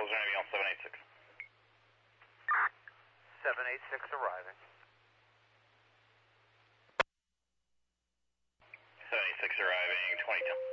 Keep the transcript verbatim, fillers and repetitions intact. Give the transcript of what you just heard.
is going to be on seven eight six. seven eight six arriving. seven eight six arriving, twenty ten.